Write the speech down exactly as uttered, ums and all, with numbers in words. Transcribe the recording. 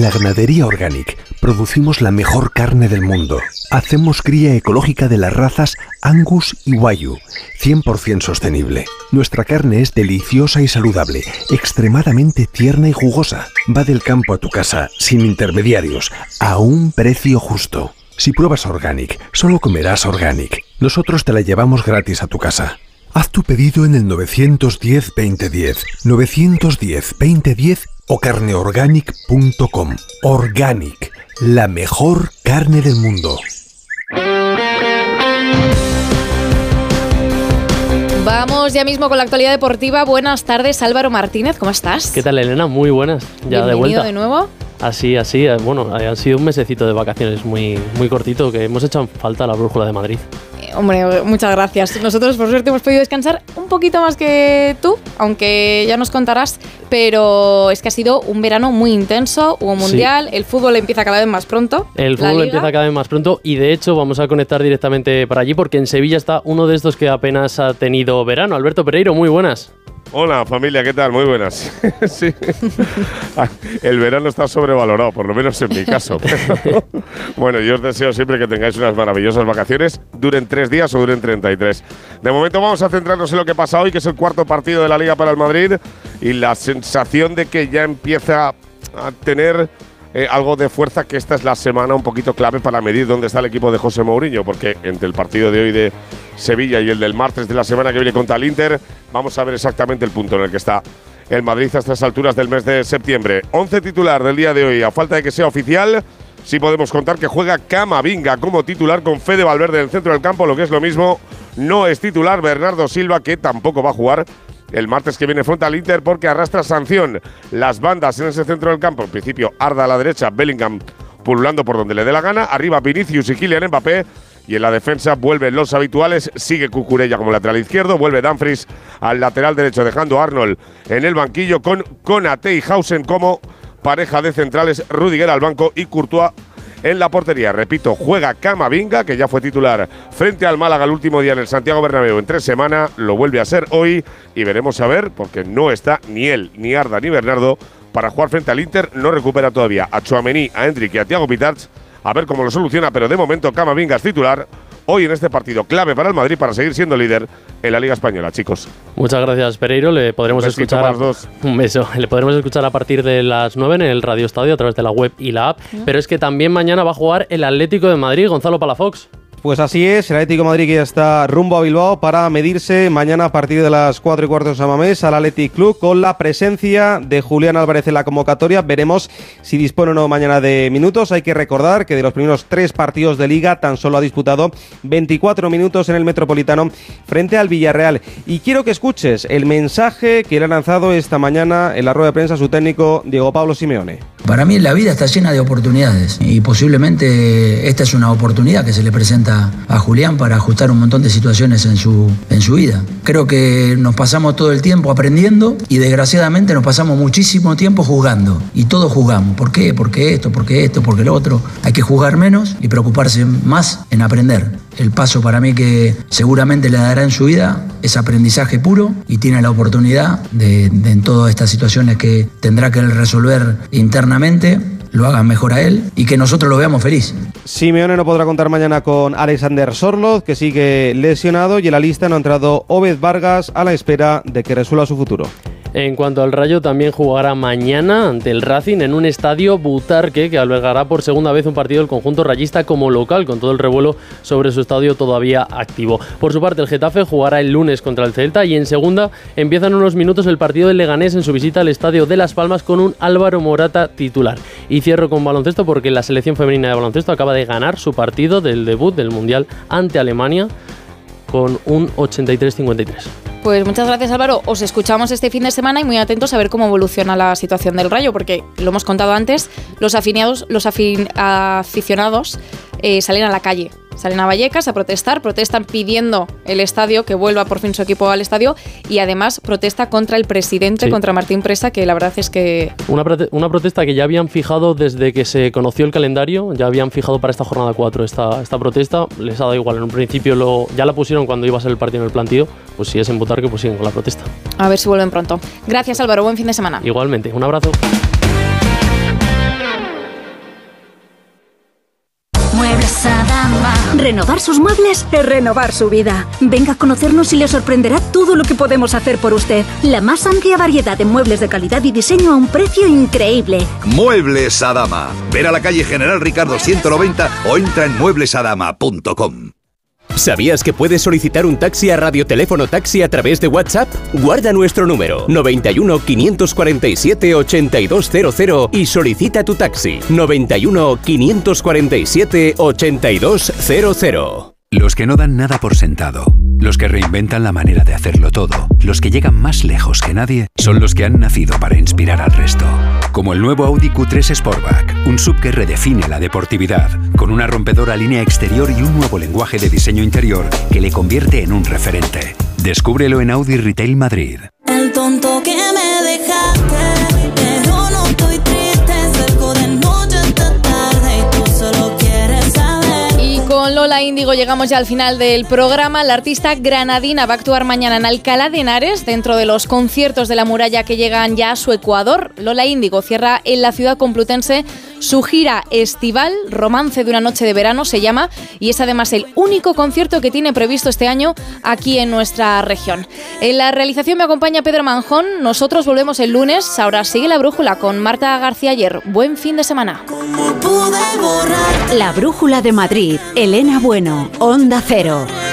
la ganadería Organic producimos la mejor carne del mundo. Hacemos cría ecológica de las razas Angus y Wagyu, cien por ciento sostenible. Nuestra carne es deliciosa y saludable, extremadamente tierna y jugosa. Va del campo a tu casa, sin intermediarios, a un precio justo. Si pruebas Organic, solo comerás Organic. Nosotros te la llevamos gratis a tu casa. Haz tu pedido en el nueve uno cero, veinte diez, nueve uno cero, veinte diez o carneorganic punto com. Organic, la mejor carne del mundo. Vamos ya mismo con la actualidad deportiva. Buenas tardes, Álvaro Martínez, ¿cómo estás? ¿Qué tal, Elena? Muy buenas, ya Bienvenido de vuelta. de nuevo. Así, así, bueno, ha sido un mesecito de vacaciones muy, muy cortito que hemos hecho falta a la Brújula de Madrid. Eh, hombre, muchas gracias. Nosotros por suerte hemos podido descansar un poquito más que tú, aunque ya nos contarás, pero es que ha sido un verano muy intenso, hubo mundial, sí. El fútbol empieza cada vez más pronto. El fútbol empieza cada vez más pronto y de hecho vamos a conectar directamente para allí porque en Sevilla está uno de estos que apenas ha tenido verano. Alberto Pereiro, muy buenas. Hola familia, ¿qué tal? Muy buenas. Sí. El verano está sobrevalorado, por lo menos en mi caso. Pero, bueno, yo os deseo siempre que tengáis unas maravillosas vacaciones, duren tres días o duren treinta y tres. De momento vamos a centrarnos en lo que pasa hoy, que es el cuarto partido de la Liga para el Madrid y la sensación de que ya empieza a tener eh, algo de fuerza, que esta es la semana un poquito clave para medir dónde está el equipo de José Mourinho, porque entre el partido de hoy de Sevilla y el del martes de la semana que viene contra el Inter, vamos a ver exactamente el punto en el que está el Madrid a estas alturas del mes de septiembre. once titular del día de hoy, a falta de que sea oficial, sí podemos contar que juega Camavinga como titular con Fede Valverde en el centro del campo, lo que es lo mismo, no es titular Bernardo Silva, que tampoco va a jugar el martes que viene frente al Inter porque arrastra sanción. Las bandas en ese centro del campo, en principio Arda a la derecha, Bellingham pululando por donde le dé la gana, arriba Vinicius y Kylian Mbappé. Y en la defensa vuelven los habituales, sigue Cucurella como lateral izquierdo, vuelve Dumfries al lateral derecho, dejando a Arnold en el banquillo con Konaté y Hausen como pareja de centrales, Rudiger al banco y Courtois en la portería. Repito, juega Camavinga, que ya fue titular frente al Málaga el último día en el Santiago Bernabéu en tres semanas, lo vuelve a ser hoy y veremos a ver, porque no está ni él, ni Arda, ni Bernardo para jugar frente al Inter, no recupera todavía a Tchouaméni, a Endrick y a Thiago Pitarch. A ver cómo lo soluciona, pero de momento Camavinga es titular hoy en este partido clave para el Madrid para seguir siendo líder en la Liga Española, chicos. Muchas gracias, Pereiro. Le podremos Besito escuchar a dos. un beso. Le podremos escuchar a partir de las nueve en el Radio Estadio a través de la web y la app. ¿Mm? Pero es que también mañana va a jugar el Atlético de Madrid, Gonzalo Palafox. Pues así es, el Atlético de Madrid que ya está rumbo a Bilbao para medirse mañana a partir de las cuatro y cuarto de San Mamés al Athletic Club con la presencia de Julián Álvarez en la convocatoria. Veremos si dispone o no mañana de minutos. Hay que recordar que de los primeros tres partidos de Liga tan solo ha disputado veinticuatro minutos en el Metropolitano frente al Villarreal. Y quiero que escuches el mensaje que le ha lanzado esta mañana en la rueda de prensa su técnico Diego Pablo Simeone. Para mí la vida está llena de oportunidades y posiblemente esta es una oportunidad que se le presenta a Julián para ajustar un montón de situaciones en su, en su vida. Creo que nos pasamos todo el tiempo aprendiendo y desgraciadamente nos pasamos muchísimo tiempo jugando y todos jugamos. ¿Por qué? Porque esto, porque esto, porque lo otro. Hay que jugar menos y preocuparse más en aprender. El paso para mí que seguramente le dará en su vida es aprendizaje puro y tiene la oportunidad de, de en todas estas situaciones que tendrá que resolver internamente, lo hagan mejor a él y que nosotros lo veamos feliz. Simeone no podrá contar mañana con Alexander Sorloth, que sigue lesionado, y en la lista no ha entrado Obed Vargas a la espera de que resuelva su futuro. En cuanto al Rayo, también jugará mañana ante el Racing en un estadio Butarque que albergará por segunda vez un partido del conjunto rayista como local, con todo el revuelo sobre su estadio todavía activo. Por su parte, el Getafe jugará el lunes contra el Celta y en segunda empiezan unos minutos el partido del Leganés en su visita al estadio de Las Palmas con un Álvaro Morata titular. Y cierro con baloncesto porque la selección femenina de baloncesto acaba de ganar su partido del debut del Mundial ante Alemania con un ochenta y tres cincuenta y tres. Pues muchas gracias, Álvaro. Os escuchamos este fin de semana y muy atentos a ver cómo evoluciona la situación del Rayo, porque lo hemos contado antes, los afiliados, los afin, aficionados eh, salen a la calle, salen a Vallecas a protestar, protestan pidiendo el estadio, que vuelva por fin su equipo al estadio, y además protesta contra el presidente, sí. contra Martín Presa, que la verdad es que... Una, prote- una protesta que ya habían fijado desde que se conoció el calendario, ya habían fijado para esta jornada cuatro esta, esta protesta, les ha dado igual, en un principio lo, ya la pusieron cuando iba a ser el partido en el plantío, pues si es en Butarque, pues siguen con la protesta. A ver si vuelven pronto. Gracias, Álvaro, buen fin de semana. Igualmente, un abrazo. Renovar sus muebles es renovar su vida. Venga a conocernos y le sorprenderá todo lo que podemos hacer por usted. La más amplia variedad de muebles de calidad y diseño a un precio increíble. Muebles Adama. Ver a la calle General Ricardo ciento noventa o entra en muebles adama punto com. ¿Sabías que puedes solicitar un taxi a Radioteléfono Taxi a través de WhatsApp? Guarda nuestro número noventa y uno, quinientos cuarenta y siete, ochenta y dos cero cero y solicita tu taxi noventa y uno, quinientos cuarenta y siete, ochenta y dos cero cero. Los que no dan nada por sentado, los que reinventan la manera de hacerlo todo, los que llegan más lejos que nadie, son los que han nacido para inspirar al resto. Como el nuevo Audi Q tres Sportback, un sub que redefine la deportividad, con una rompedora línea exterior y un nuevo lenguaje de diseño interior que le convierte en un referente. Descúbrelo en Audi Retail Madrid. El tonto que me dejaste, pero no estoy triste, cerco de noche hasta tarde y tú solo quieres saber. Y con Lola Índigo llegamos ya al final del programa. La artista granadina va a actuar mañana en Alcalá de Henares, dentro de los conciertos de la muralla que llegan ya a su Ecuador. Lola Índigo cierra en la ciudad complutense su gira estival, Romance de una noche de verano se llama, y es además el único concierto que tiene previsto este año aquí en nuestra región. En la realización me acompaña Pedro Manjón. Nosotros volvemos el lunes. Ahora sigue La Brújula con Marta García Ayer. Buen fin de semana. ¿Cómo pude borrar? La Brújula de Madrid. Elena Bueno, Onda Cero.